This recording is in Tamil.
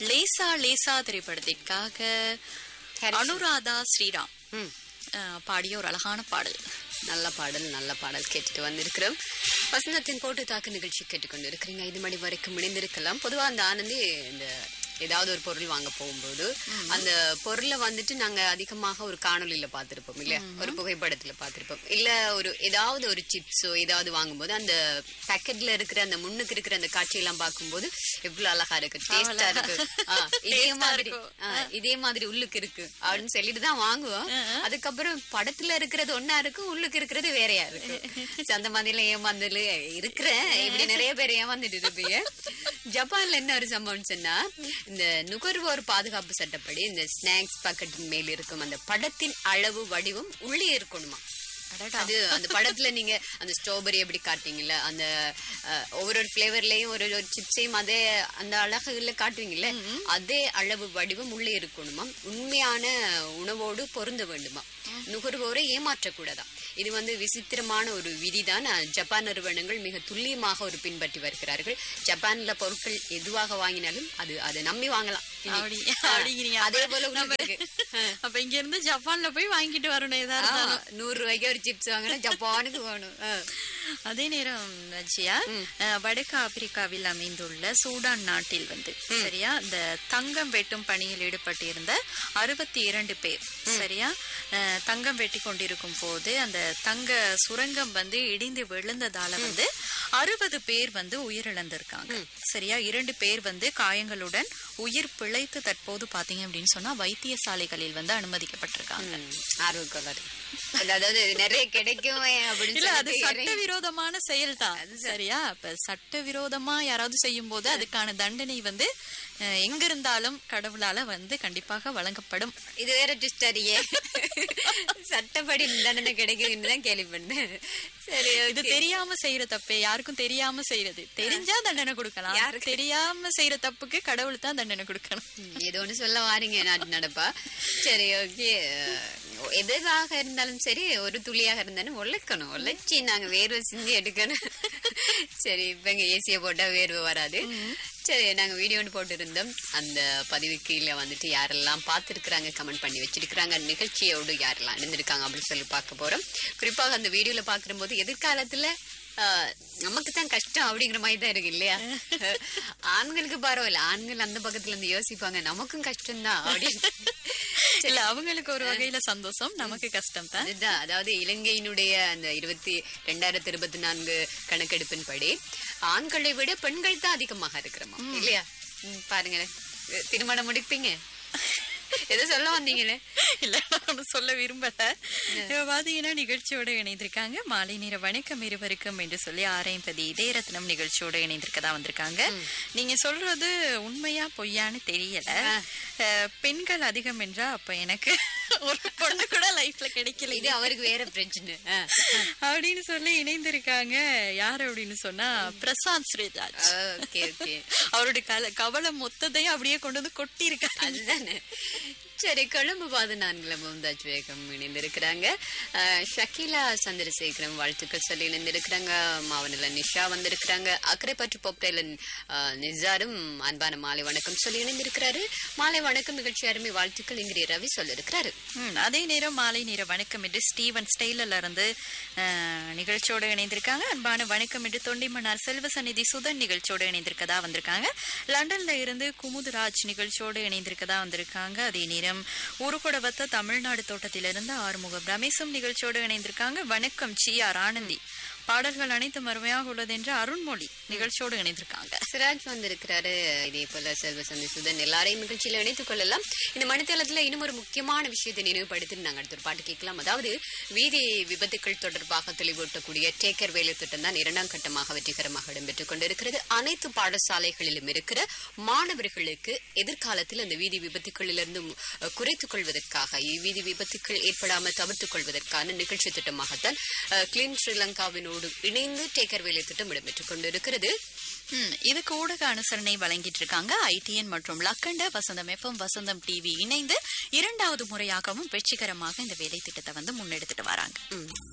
லேசா லேசா திரைப்படத்திற்காக அனுராதா ஸ்ரீராம் பாடிய ஒரு அழகான பாடல். நல்ல பாடல் கேட்டுட்டு வந்திருக்கிறோம். வசந்தத்தின் போட்டு தாக்கு நிகழ்ச்சி கேட்டுக்கொண்டு இருக்கிறீங்க. 5 மணி வரைக்கும் இணைந்திருக்கலாம். பொதுவா அந்த ஆனந்தி இந்த ஏதாவது ஒரு பொருள் வாங்க போகும்போது அந்த பொருளை வந்துட்டு நாங்க அதிகமாக ஒரு காணொலியில பாத்திருப்போம் இல்லையா, ஒரு புகைப்படத்துல பாத்திருப்போம், இல்ல ஒரு ஏதாவது ஒரு சிப்ஸோ ஏதாவது வாங்கும்போது அந்த பேக்கெட்ல இருக்கிற அந்த முன்னுக்கு இருக்கிற அந்த காட்சியெல்லாம் பார்க்கும்போது எவ்வளவு அழகா இருக்கு, டேஸ்டா இருக்கு, இதே மாதிரி உள்ளுக்கு இருக்கு அப்படின்னு சொல்லிட்டு தான் வாங்குவோம். அதுக்கப்புறம் படத்துல இருக்கிறது ஒன்னா இருக்கு, உள்ளுக்கு இருக்கிறது வேறையா இருக்கு. அந்த மாதிரில ஏமாந்தல இருக்கிறேன். இப்படி நிறைய பேர் ஏமாந்துட்டு இருப்பீங்க. ஜப்பான்ல என்ன ஒரு சம்பவம் சொன்னா, இந்த நுகர்வோர் பாதுகாப்பு சட்டப்படி இந்த ஸ்நாக்ஸ் பாக்கெட்டின் மேல் இருக்கும் அந்த படத்தின் அளவு வடிவம் உள்ளே இருக்கணுமா. அது அந்த படத்துல நீங்க அந்த ஸ்ட்ராபெரி எப்படி காட்டுவீங்கல்ல, அந்த ஒவ்வொரு பிளேவர்லயும் ஒரு சிப்ஸையும் அதே அந்த அழகுல காட்டுவீங்கல்ல, அதே அளவு வடிவம் உள்ளே இருக்கணுமா. உண்மையான உணவோடு பொருந்த வேண்டுமா. நுகர்வோரை ஏமாற்றக்கூடாதான். இது விசித்திரமான ஒரு விதிதான். ஜப்பான் நிறுவனங்கள் மிக துல்லியமாக ஒரு பின்பற்றி வருகிறார்கள். ஜப்பான்ல பொருட்கள் எதுவாக வாங்கினாலும் அதை நம்பி வாங்கலாம். அதே போல அப்ப இங்க இருந்து ஜப்பான்ல போய் வாங்கிட்டு வரணும். ஏதாவது 100 ரூபாய்க்கு ஒரு சிப்ஸ் வாங்கினா ஜப்பானுக்கு வேணும். அதே நேரம் ஜியா, வடக்கு ஆப்பிரிக்காவில் அமைந்துள்ள சூடான் நாட்டில் சரியா இந்த தங்கம் வெட்டும் பணியில் ஈடுபட்டிருந்த 62 பேர் சரியா தங்கம் வெட்டி கொண்டிருக்கும் போது அந்த தங்க சுரங்கம் இடிந்து விழுந்ததால 60 பேர் உயிரிழந்திருக்காங்க சரியா. 2 பேர் காயங்களுடன் உயிர் பிழைத்து தற்போது பாத்தீங்க அப்படின்னு சொன்னா வைத்தியசாலைகளில் அனுமதிக்கப்பட்டிருக்காங்க. அதாவது நிறைய கிடைக்கும் அப்படின்னு அது சட்டவிரோதமான செயல் தான் சரியா. இப்ப சட்டவிரோதமா யாராவது செய்யும் போது அதுக்கான தண்டனை எங்க இருந்தாலும் கடவுளால கண்டிப்பாக வழங்கப்படும். இது வேற டிஸ்டரியே சட்டப்படி தண்டனை கிடைக்கும் தான் கேள்விப்பட்டேன். சரி, இது தெரியாம செய்யற தப்பே, யாருக்கும் தெரியாம செய்யறது. தெரிஞ்சா தண்டனை கொடுக்கலாம், யாருக்கு தெரியாம செய்யற தப்புக்கு கடவுள் தான் தண்டனை கொடுக்கணும். ஏதோ ஒண்ணு சொல்ல வாரீங்க நாட்டு நடப்பா. சரி, ஓகே. எதாக இருந்தாலும் சரி, ஒரு துளியாக இருந்தாலும் உழைக்கணும். உழைச்சி நாங்க வேர்வை சிந்தி எடுக்கணும். சரி, இப்ப இங்க ஏசிய போட்டா வேர்வை வராது. சரி, நாங்க வீடியோ போட்டு இருந்தோம். அந்த பதிவு கீழே யாரெல்லாம் பார்த்துருக்குறாங்க, கமெண்ட் பண்ணி வச்சிருக்கிறாங்க, நிகழ்ச்சியோடு யாரெல்லாம் இருந்திருக்காங்க அப்படின்னு சொல்லி பார்க்க போறோம். குறிப்பாக அந்த வீடியோல பாக்குற போது எதிர்காலத்துல நமக்கு தான் கஷ்டம் அப்படிங்கிற மாதிரி தான் இருக்கு இல்லையா. ஆண்களுக்கு பரவாயில்ல, ஆண்கள் அந்த பக்கத்துல இருந்து யோசிப்பாங்க நமக்கும் கஷ்டம்தான் அப்படின்னு. இல்ல, அவங்களுக்கு ஒரு வகையில சந்தோஷம், நமக்கு கஷ்டம் தான். அதுதான், அதாவது இலங்கையினுடைய அந்த 2024 கணக்கெடுப்பின் படி ஆண்களை விட பெண்கள் தான் அதிகமாக இருக்கிறோமா இல்லையா. பாருங்களேன், திருமணம் முடிப்பீங்க எதோ சொல்ல வந்தீங்களே. இல்ல, நான் சொல்ல விரும்பல. பாத்தீங்கன்னா நிகழ்ச்சியோட இணைந்திருக்காங்க. மாலை நேர வணக்கம் இருவருக்கும் என்று சொல்லி ஆரையம்பதி இதயரத்னம் நிகழ்ச்சியோட இணைந்திருக்கதா வந்திருக்காங்க. நீங்க சொல்றது உண்மையா பொய்யான்னு தெரியல. பெண்கள் அதிகம் என்றா அப்ப எனக்கு ஒரு பொண்ணு கூட லைஃப்ல கிடைக்கல, இது அவருக்கு வேற பிரச்சனை அப்படின்னு சொல்லி இணைந்திருக்காங்க. யாரு அப்படின்னு சொன்னா பிரசாந்த் ஸ்ரீராஜ். அவருடைய கவலை மொத்தத்தையும் அப்படியே கொண்டு கொட்டி இருக்காங்க. அதுதானே. சரி, கொழும்பு 14 மும்தாஜ் வேகம் இணைந்திருக்கிறாங்க. ஷக்கீலா சந்திரசேகரம் வாழ்த்துக்கள் சொல்லி இணைந்திருக்கிறாங்க. மாவனில நிஷா வந்திருக்கிறாங்க. அக்கரைப்பற்று பொப்டைலன் நிசாரும் அன்பான மாலை வணக்கம் சொல்லி இணைந்திருக்கிறாரு. மாலை வணக்கம் நிகழ்ச்சி அருமை வாழ்த்துக்கள் இங்கிரி ரவி சொல்லிருக்கிறாரு. அதே நேரம் மாலை நேர வணக்கம் என்று ஸ்டீவன் ஸ்டைலர்ல இருந்து நிகழ்ச்சியோட இணைந்திருக்காங்க. அன்பான வணக்கம் என்று தொண்டிமன்னார் செல்வசநிதி சுதன் நிகழ்ச்சியோட இணைந்திருக்கதா வந்திருக்காங்க. லண்டன்ல இருந்து குமுதுராஜ் நிகழ்ச்சியோட இணைந்திருக்கதா வந்திருக்காங்க. அதே நேரம் ஊருகொடவத்த தமிழ்நாடு தோட்டத்திலிருந்து ஆறுமுகம் ரமேஷும் நிகழ்ச்சியோடு இணைந்திருக்காங்க. வணக்கம் சிஆர் ஆனந்தி, பாடல்கள் அனைத்தும் அருமையாக உள்ளது என்று அருண்மொழி நிகழ்ச்சியோடு இணைந்திருக்காங்க. சிராஜ் வந்திருக்கிறாரு. இதே போல செல்வசந்தி சுதன் எல்லாரையும் நிகழ்ச்சியில இணைத்துக் கொள்ளலாம். இந்த மணித்தளத்துல இன்னும் ஒரு முக்கியமான விஷயத்தை நினைவுபடுத்தி நாங்க அடுத்த ஒரு பாட்டு கேட்கலாம். அதாவது வீதி விபத்துக்கள் தொடர்பாக தெளிவூட்டக்கூடிய டேக்கர் வேலை திட்டம் தான் 2ஆம் கட்டமாக வெற்றிகரமாக இடம்பெற்றுக் கொண்டிருக்கிறது. அனைத்து பாடசாலைகளிலும் இருக்கிற மாணவர்களுக்கு எதிர்காலத்தில் அந்த வீதி விபத்துக்களிலிருந்து குறைத்துக் கொள்வதற்காக, வீதி விபத்துக்கள் ஏற்படாமல் தவிர்த்துக் கொள்வதற்கான நிகழ்ச்சி திட்டமாகத்தான் கிளீன் ஸ்ரீலங்காவினோடு இணைந்து டேக்கர் வேலை திட்டம் இடம்பெற்றுக் கொண்டிருக்கிறது. இதுக்கு ஊடக அனுசரணை வழங்கிட்டு இருக்காங்க ITN மற்றும் லக்கண்ட வசந்தம் FM வசந்தம் டிவி இணைந்து 2வது முறையாகவும் வெற்றிகரமாக இந்த வேலை திட்டத்தை முன்னெடுத்துட்டு வராங்க.